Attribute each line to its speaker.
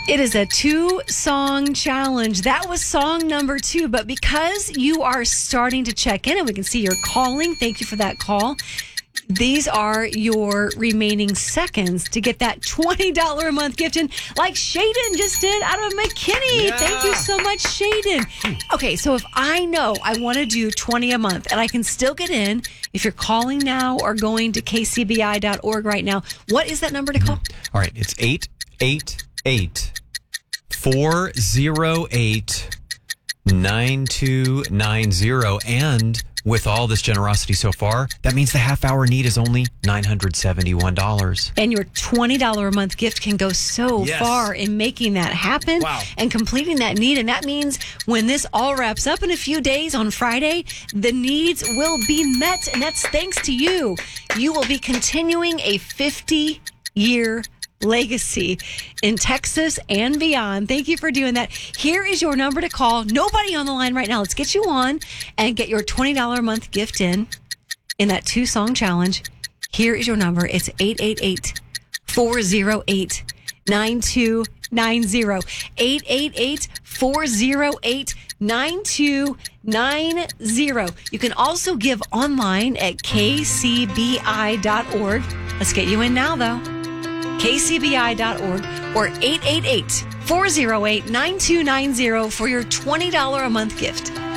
Speaker 1: It is a 2-song challenge. That was song number 2. But because you are starting to check in and we can see you're calling, thank you for that call. These are your remaining seconds to get that $20 a month gift in, like Shaden just did out of McKinney.
Speaker 2: Yeah.
Speaker 1: Thank you so much, Shaden. Okay, so if I know I want to do 20 a month and I can still get in, if you're calling now or going to kcbi.org right now, what is that number to call?
Speaker 2: All right, it's 888-408-9290. And with all this generosity so far, that means the half-hour need is only $971.
Speaker 1: And your $20 a month gift can go so
Speaker 2: Yes.
Speaker 1: far in making that happen and completing that need. And that means when this all wraps up in a few days on Friday, the needs will be met. And that's thanks to you. You will be continuing a 50-year legacy in Texas and beyond. Thank you for doing that. Here is your number to call. Nobody on the line right now. Let's get you on and get your $20 a month gift in that 2-song challenge. Here is your number. It's 888-408-9290. 888-408-9290. You can also give online at kcbi.org. Let's get you in now, though. kcbi.org or 888-408-9290 for your $20 a month gift.